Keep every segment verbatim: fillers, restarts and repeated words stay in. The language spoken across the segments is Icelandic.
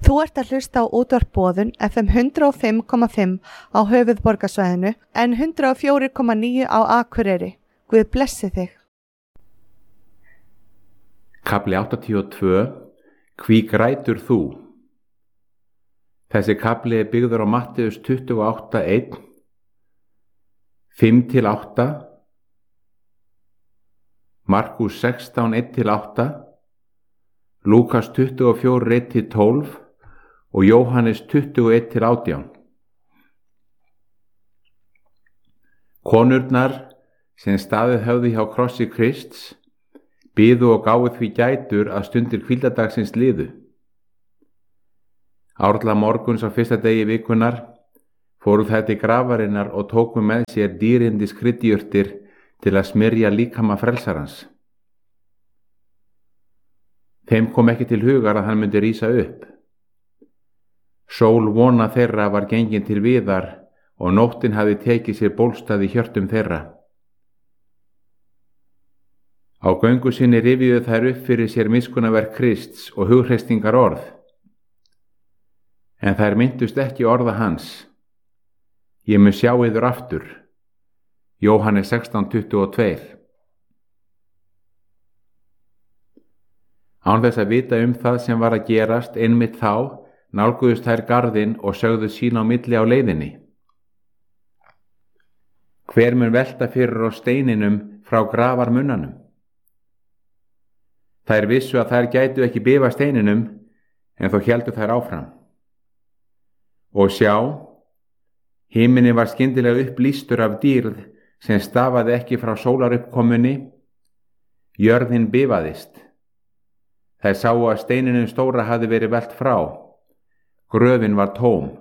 Þú ert að hlusta á útvarp Boðun F M hundrað og fimm komma fimm á höfuðborgarsvæðinu en hundrað og fjögur komma níu á Akureyri. Guð blessi þig. Kafli áttatíu og tvö. Hví grætur þú? Þessi kafli er byggður á Matteus tuttugu og átta einn, fimm til átta, Markús sextán eitt til átta, Lúkas tuttugu og fjögur eitt til tólf og Jóhannes tuttugu og eitt til átján. Konurnar sem staðið höfðu hjá krossi Krists biðu og gáfu því gætur að stundir hvíldardagsins liðu. Árla morguns á fyrsta degi vikunar fóru þær til grafarinnar og tóku með sér dýrindis kryddjurtir til að smyrja líkama frelsarans. Þeim kom ekki til hugar að hann myndi rísa upp. Sól vona þeirra var gengin til viðar og nóttin hafði tekið sér bólstað í hjörtum þeirra. Á göngu sinni rifjuðu þær upp fyrir sér miskunnaverk Krists og hughreystingar orð. En þær minntust ekki orða hans. Ég mun sjá yður aftur. Jóhannes sextán tuttugu og tvö. Án þess að vita um það sem var að gerast einmitt þá, nálguðust þær garðinn og sögðu sín á milli á leiðinni. Hver mun velta fyrir á steininum frá grafarmunnanum? Þær vissu að þær gætu ekki bifa steininum, en þó héldu þær áfram. Og sjá, himini var skyndilega upplýstur af dýrð sem stafaði ekki frá sólaruppkomunni, jörðin bifaðist. Þær sáu að steininum stóra hafði verið velt frá, gröfin var tóm.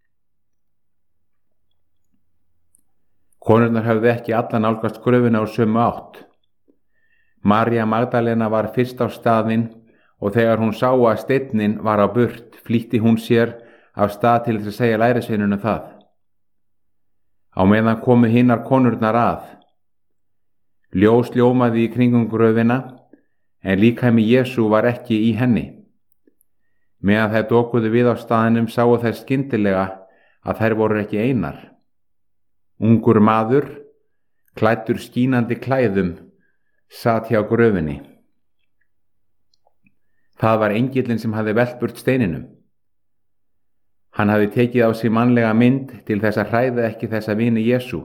Konurnar höfðu ekki alla nálgast gröfina á sömu átt. María Magdalena var fyrst á staðinn og þegar hún sá að steinninn var á burt, flýtti hún sér af stað til þess að segja lærisveinunum það. Á meðan komu hinnar konurnar að. Ljós ljómaði í kringum gröfina, en líkami Jesú var ekki í henni. Meðan þær dokuðu við á staðinum sáu þær skyndilega að þær voru ekki einar. Ungur maður, klæddur skínandi klæðum, sat hjá gröfinni. Það var engillinn sem hafði velt burt steininum. Hann hafði tekið á sig mannlega mynd til þess að hræða ekki þessa vini Jesú.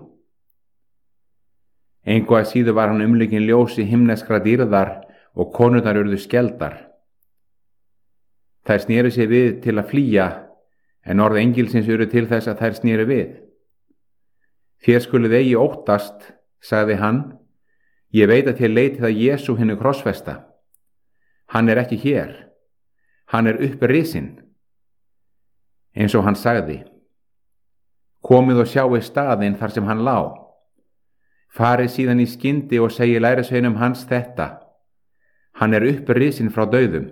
Engu að síður var hann umlukinn ljósi himneskra dýrðar og konurnar urðu skeldar. Þær snéru sig við til að flýja, en orð engilsins urðu til þess að þær snéru við. Þér skuluð eigi óttast, sagði hann, ég veit að þér leitið að Jesú hinu krossfesta. Hann er ekki hér, hann er upprisinn. Eins og hann sagði, komið og sjáið staðinn þar sem hann lá. Farið síðan í skyndi og segi lærisveinum hans þetta, hann er upprisinn frá dauðum.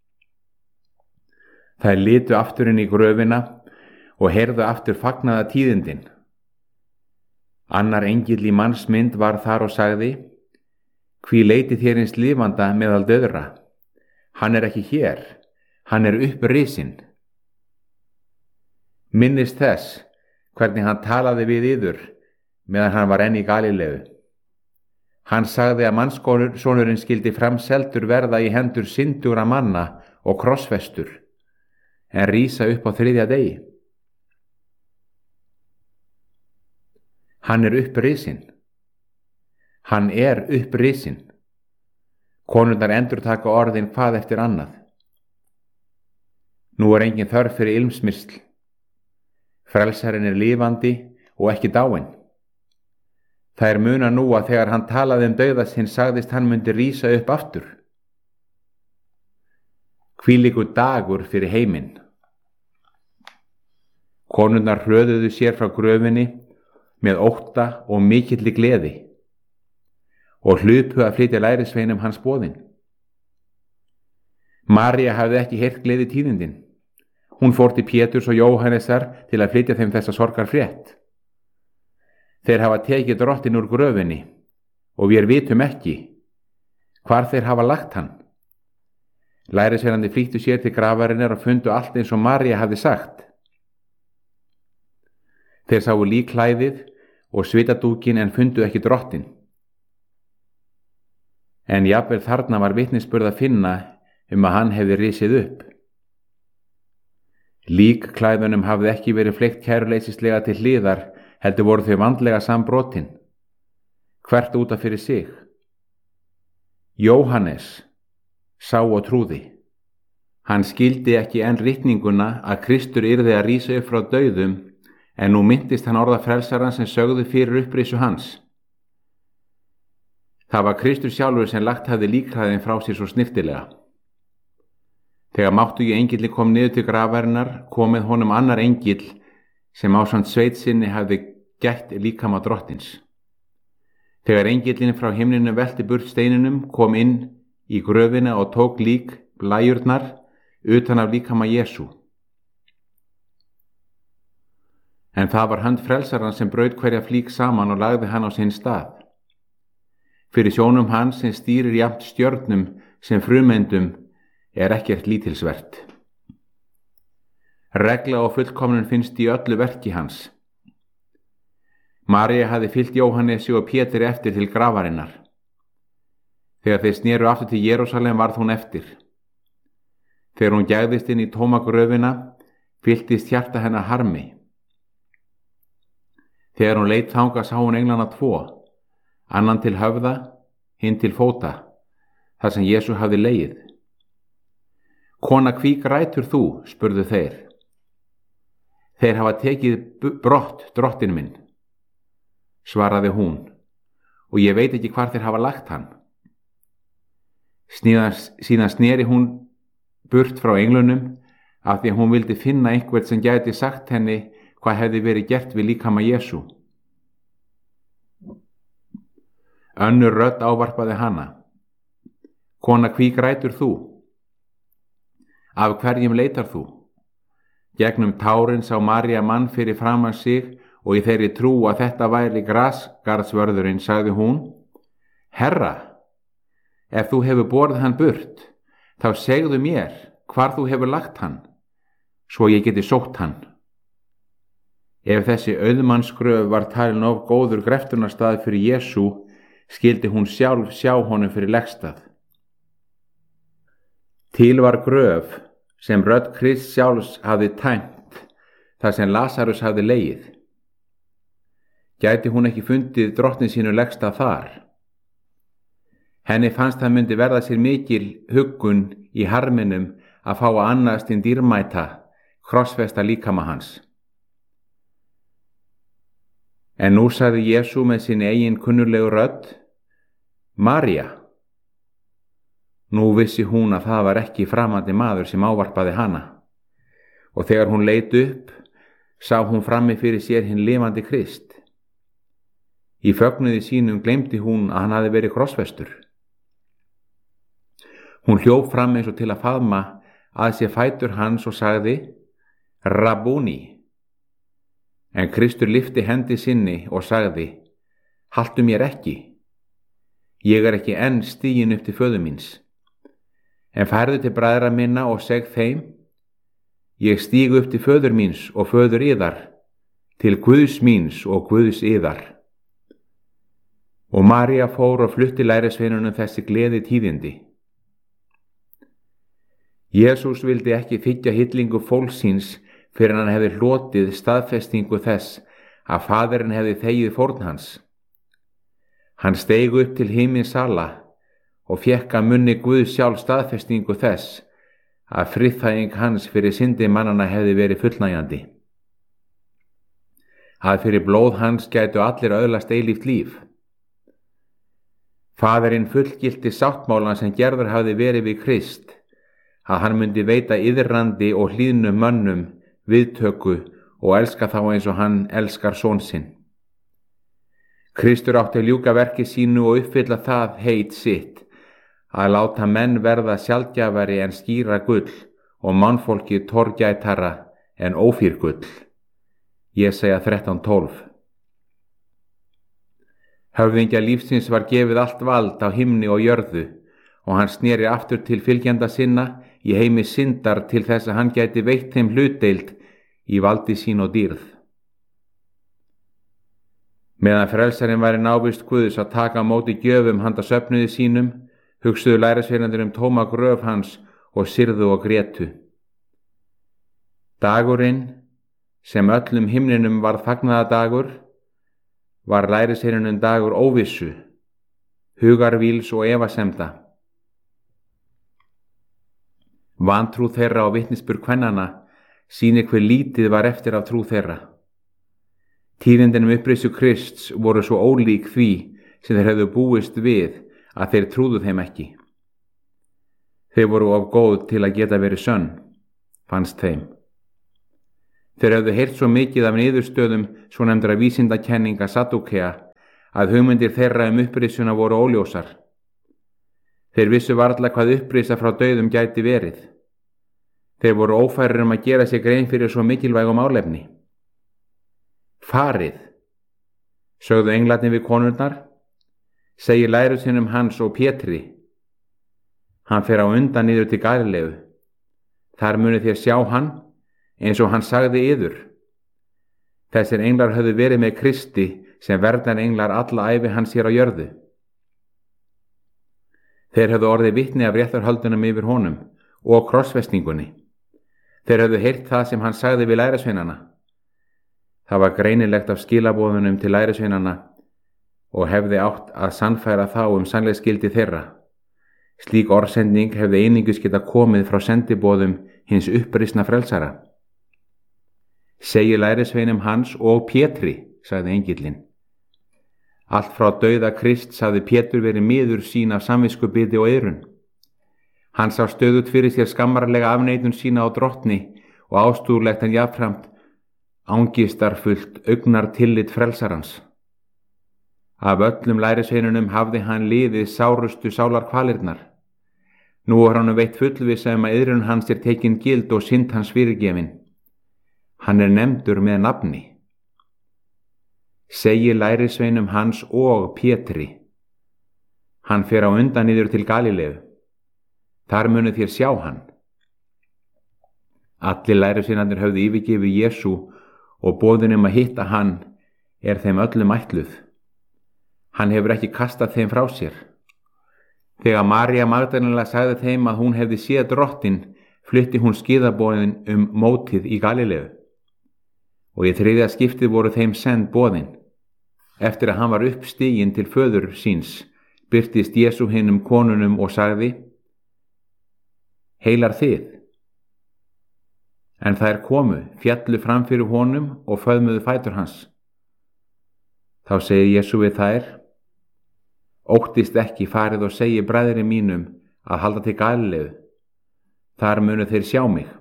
Þær litu aftur inn í gröfina og heyrðu aftur fagnaða tíðindin. Annar engill í mannsmynd var þar og sagði, hví leitið þér eins lifanda meðal dauðra? Hann er ekki hér, hann er upprisinn. Minnist þess, hvernig hann talaði við yður, meðan hann var enn í Galileu. Hann sagði að mannssonurinn skyldi framseldur verða í hendur syndugra manna og krossfestur, en rísa upp á þriðja degi. Hann er upprisinn. Hann er upprisinn. Konurnar endurtaka orðin hvað eftir annað. Nú er engin þörf fyrir ilmsmyrsl. Frelsarinn er lifandi og ekki dáinn. Það er muna nú að þegar hann talaði um dauða sinn sagðist hann myndi rísa upp aftur. Hvílíkur dagur fyrir heiminn. Konurnar hröðuðu sér frá gröfinni með ótta og mikilli gleði og hlupu að flytja lærisveinum hans boðin. María hafði ekki heyrt gleði tíðindin. Hún fór til Péturs og Jóhannesar til að flytja þeim þessa sorgarfrétt. Þeir hafa tekið drottinn úr gröfinni og við vitum ekki hvar þeir hafa lagt hann. Lærisveinarnir flýttu sér til grafarinnar og fundu allt eins og María hafði sagt. Þeir sáu líkklæðið og svitadúkin en fundu ekki drottinn. En jafnvel þarna var vitnisburð að finna um að hann hefði risið upp. Líkklæðunum hafði ekki verið fleygt kæruleysislega til hliðar, heldur voru þau vandlega sambrotin, hvert út af fyrir sig. Jóhannes sá og trúði. Hann skildi ekki enn ritninguna að Kristur yrði að rísa upp frá dauðum, en nú minntist hann orða frelsaran sem sögðu fyrir upprisu hans. Það var Kristur sjálfur sem lagt hafði líkklæðin frá sér svo snyrtilega. Þegar máttugi engilli kom niður til grafarinnar, komið honum annar engill sem ásamt sveit sinni hafði gætt líkama drottins. Þegar engillin frá himninu velti burt steininum, kom inn í gröfina og tók lík blæjurnar utan af líkama Jesú. En það var hönd frelsaran sem braut hverja flík saman og lagði hann á sinn stað. Fyrir sjónum hans sem stýrir jafnt stjörnum sem frumeindum er ekkert lítilsvert. Regla og fullkomnun finnst í öllu verki hans. María hafði fylgt Jóhannesi og Pétri eftir til grafarinnar. Þegar þeir sneru aftur til Jerúsalem varð hún eftir. Þegar hún gægðist inn í tóma gröfina, fylltist hjarta hennar harmi. Þegar hún leit þangað sá hún englana tvo, annan til höfða, hinn til fóta, þar sem Jesú hafði legið. Kona, hví grætur þú? Spurðu þeir. Þeir hafa tekið brott drottinn minn, svaraði hún, og ég veit ekki hvar þeir hafa lagt hann. Síðan, síðan sneri hún burt frá englunum af því að hún vildi finna einhvern sem gæti sagt henni hvað hefði verið gert við líkama Jesú. Önnur rödd ávarpaði hana. Kona, hví grætur þú? Af hverjum leitar þú? Gegnum tárin sá María mann fyrir framan sig og í þeirri trú að þetta væri grasgarðsvörðurinn sagði hún: Herra, ef þú hefur borið hann burt, þá segðu mér hvar þú hefur lagt hann, svo ég geti sótt hann. Ef þessi auðmannsgröf var talin of góður greftunarstað fyrir Jesú, skildi hún sjálf sjá honum fyrir legstað. Til var gröf sem rödd Krists sjálfs hafði tæmt, þar sem Lasarus hafði legið. Gæti hún ekki fundið drottni sínu legstað þar? Henni fannst það myndi verða sér mikil huggun í harminum að fá að annast hinn dýrmæta, krossfesta líkama hans. En nú sagði Jesú með sinni eigin kunnulegu rödd: María. Nú vissi hún að það var ekki framandi maður sem ávarpaði hana, og þegar hún leit upp, sá hún frammi fyrir sér hinn lifandi Krist. Í fögnuði sínum gleymdi hún að hann hafi verið krossfestur. Hún hljóp fram eins og til að faðma að sér fætur hans og sagði: Rabúni. En Kristur lyfti hendi sinni og sagði: Haltu mér ekki. Ég er ekki enn stiginn upp til föður míns. En færðu til bræðra minna og seg þeim: Ég stíg upp til föður míns og föður yðar, til Guðs míns og Guðs yðar. Og María fór og flutti lærisveinunum þessi gleði tíðindi. Jesús vildi ekki þiggja hillingu fólksins fyrir hann hefði hlotið staðfestingu þess að Faðirinn hefði þegið fórn hans. Hann steig upp til himinsala og fékk að munni Guðs sjálf staðfestingu þess að friðþæging hans fyrir syndi mannana hefði verið fullnægjandi. Að fyrir blóð hans gætu allir öðlast eilíft líf. Faðirinn fullgilti sáttmálan sem gerður hafði verið við Krist, að hann myndi veita iðrandi og hlýðnum mönnum viðtöku og elska þá eins og hann elskar son sinn. Kristur átti að ljúka verki sínu og uppfylla það heit sitt, að láta menn verða sjaldgæfari en skýra gull og mannfólki torgætara en ófýr gull. Jesaja þrettán tólf. Höfðingja lífsins var gefið allt vald á himni og jörðu, og hann sneri aftur til fylgjenda sinna í heimi syndar til þess að hann gæti veitt þeim hlutdeild í valdi sín og dýrð. Meðan frelsarinn væri návist Guðs að taka á móti gjöfum handa söfnuði sínum, hugsuðu lærisveinarnir um tóma gröf hans og syrðu og grétu. Dagurinn, sem öllum himninum var fagnaðardagur, var lærisveinunum dagur óvissu, hugarvíls og efasemda. Vantrú þeirra og vitnisburð kvennanna sýnir hve lítið var eftir af trú þeirra. Tíðindin um upprisu Krists voru svo ólík því sem þeir hefðu búist við að þeir trúðu þeim ekki. Þeir voru of góð til að geta verið sönn, fannst þeim. Þeir hefðu heyrt svo mikið af niðurstöðum svo nefndra vísindakenninga Saddúkea að hugmyndir þeirra um upprisuna voru óljósar. Þeir vissu varla hvað upprisa frá dauðum gæti verið. Þeir voru ófærir um að gera sér grein fyrir svo mikilvægum málefni. Farið, sögðu englarnir við konurnar, segir lærisveinum hans og Pétri. Hann fer á undan niður til Galileu. Þar munu þér sjá hann, eins og hann sagði yður. Þessir englar höfðu verið með Kristi sem verðan englar alla ævi hans hér á jörðu. Þeir höfðu orðið vitni af réttarhöldunum yfir honum og krossfestingunni. Þeir höfðu heyrt það sem hann sagði við lærisveinana. Það var greinilegt af skilaboðunum til lærisveinana og hefði átt að sannfæra þá um sannleiksgildi þeirra. Slík orðsending hefði einungis geta komið frá sendiboðum hins upprisna frelsara. Segir lærisveinum hans og Pétri, sagði engillinn. Allt frá dauða Krists hafði Pétur verið miður sín af samviskubiti og eyrun. Hann sá stöðugt fyrir sér skammarlega afneitun sína á drottni og ástúðlegt en jafnframt ángistarfullt augnar tillit frelsarans. Af öllum lærisveinunum hafði hann liðið sárustu sálarkvalirnar. Nú er hann veitt fullvissa um að eyrun hans er tekin gild og synd hans fyrirgefin. Hann er nefndur með nafni. Segir lærisveinum hans og Pétri. Hann fer á undan niður til Galileu. Þar munu þér sjá hann. Allir lærisveinarnir höfðu yfirgefið Jesú og boðin um að hitta hann er þeim öllum ætluð. Hann hefur ekki kastað þeim frá sér. Þegar María Magdalena sagði þeim að hún hefði séð drottinn, flutti hún skilaboðin um mótið í Galileu. Og í þriðja skiptið voru þeim send boðin. Eftir að hann var uppstiginn til föður síns, birtist Jesú hinum konunum og sagði: Heilar þið. En þær komu, fjallu fram fyrir honum og föðmuðu fætur hans. Þá segir Jesú við þær: Óttist ekki, farið og segi bræðri mínum að halda til Galileu. Þar munu þeir sjá mig.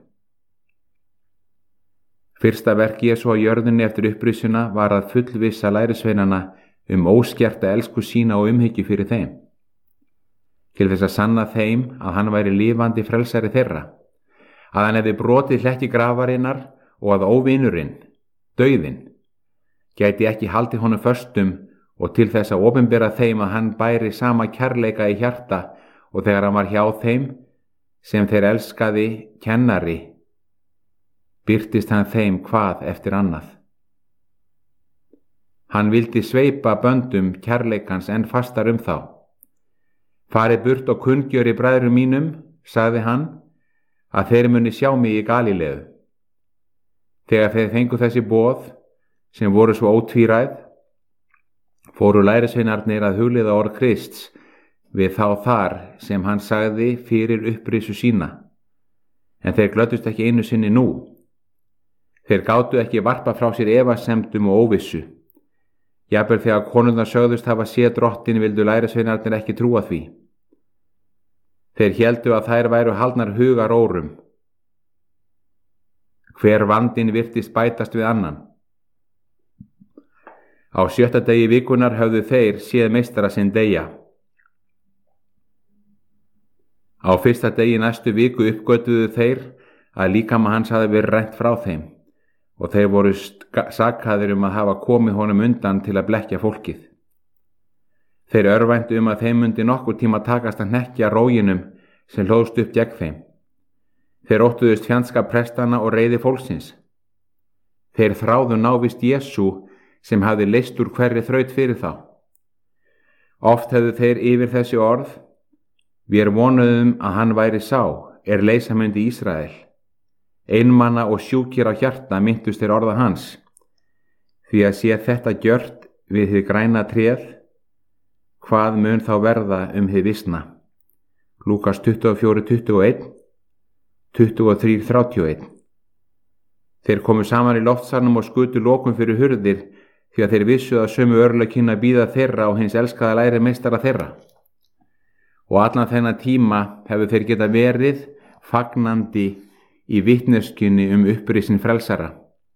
Fyrsta verk Jesú á jörðinni eftir upprisuna var að fullvissa lærisveinana um óskerta elsku sína og umhyggju fyrir þeim. Til þess að sanna þeim að hann væri lifandi frelsari þeirra, að hann hefði brotið hlekki grafarinnar og að óvinurinn, dauðinn, gæti ekki haldið honum föstum, og til þess að opinbera þeim að hann bæri sama kærleika í hjarta og þegar hann var hjá þeim sem þeir elskaði kennari, birtist hann þeim hvað eftir annað. Hann vildi sveipa böndum kærleikans enn fastar um þá. Farið burt og kunngjörið bræðrum mínum, sagði hann, að þeir muni sjá mig í Galileu. Þegar þeir fengu þessi boð, sem voru svo ótvíræð, fóru lærisveinarnir að hugleiða orð Krists við þá þar sem hann sagði fyrir upprisu sína. En þeir glöddust ekki einu sinni nú. Þeir gátu ekki varpa frá sér efasemdum og óvissu. Jafnvel þegar konurnar sögðust hafa séð drottinn vildu lærisveinarnir ekki trúa því. Þeir héldu að þær væru haldnar hugarórum. Hver vandinn virtist bætast við annan. Á sjötta degi vikunar höfðu þeir séð meistara sinn deyja. Á fyrsta degi næstu viku uppgötuðu þeir að líkama hans hafi verið rænt frá þeim og þeir voru sakaðir um að hafa komið honum undan til að blekkja fólkið. Þeir örvæntu um að þeim mundi nokkur tíma takast að hnekkja róginum sem hlóðst upp gegn þeim. Þeir óttuðust fjandskap prestana og reiði fólksins. Þeir þráðu návist Jesú sem hafði leyst úr hverri þraut fyrir þá. Oft hefðu þeir yfir þessi orð: Vér vonuðum að hann væri sá, er leysa myndi Ísrael. Einmana og sjúkir á hjarta myndust þeir orða hans. Því að sé þetta gjört við hið græna tréð, hvað mun þá verða um hið visna? Lúkas tuttugu og fjögur tuttugu og einn, tuttugu og þrjú þrjátíu og einn. Þeir komu saman í loftsalnum og skutu lokum fyrir hurðir, því að þeir vissu að sömu örlög kynna bíða þeirra og hins elskaða læri meistara þeirra. Og allan þennan tíma hefur þeir geta verið fagnandi í vitneskjunni um upprisin frelsara.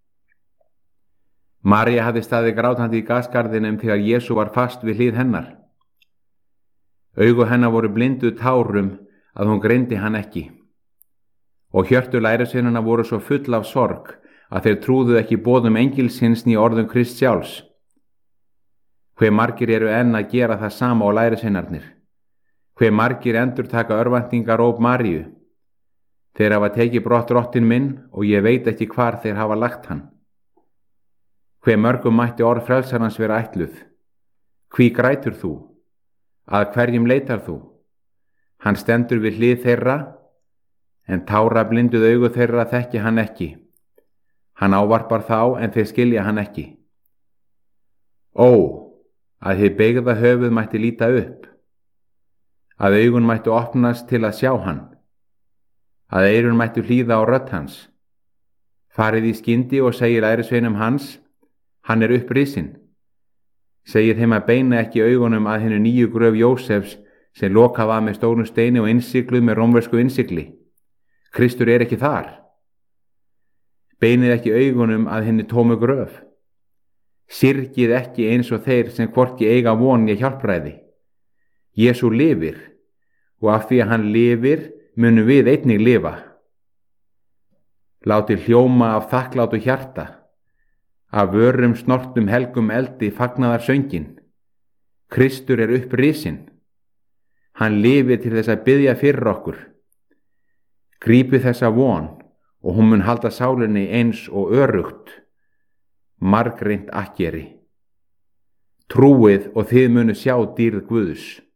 María hafði staðið grátandi í gasgarðinum þegar Jesú var fast við hlið hennar. Augu hennar voru blinduð tárum að hún greindi hann ekki. Og hjörtu lærisveinanna voru svo full af sorg að þeir trúðu ekki boðum engilsins né orðum Krist sjálfs. Hve margir eru enn að gera það sama á lærisveinarnir. Hve margir endurtaka örvæntingaróp Maríu. Þeir hafa tekið brott drottinn minn og ég veit ekki hvar þeir hafa lagt hann. Hve mörgum mætti orð frelsarans vera ætluð. Hví grætur þú? Að hverjum leitar þú? Hann stendur við hlið þeirra, en tára blinduð augu þeirra þekki hann ekki. Hann ávarpar þá en þeir skilja hann ekki. Ó, að þið beygða höfuð mætti líta upp. Að augun mættu opnast til að sjá hann. Að eyrun mættu hlýða á rödd hans. Farið í skyndi og segir lærisveinum hans: Hann er upprisinn. Segir þeim að beina ekki augunum að hennu nýju gröf Jósefs sem lokað var með stórum steini og innsigluð með rómversku innsigli. Kristur er ekki þar. Beinið ekki augunum að henni tómu gröf. Syrgið ekki eins og þeir sem hvorki eiga von né hjálpræði. Jesú lifir, og af því að hann lifir munum við einnig lifa. Látið hljóma af þakklátu hjarta, af vörum snortum helgum eldi fagnaðar söngin. Kristur er upprisinn. Hann lifir til þess að biðja fyrir okkur. Grípið þessa von og hún mun halda sálinni eins og örugt. Margreint akkeri. Trúið og þið munu sjá dýrð Guðs.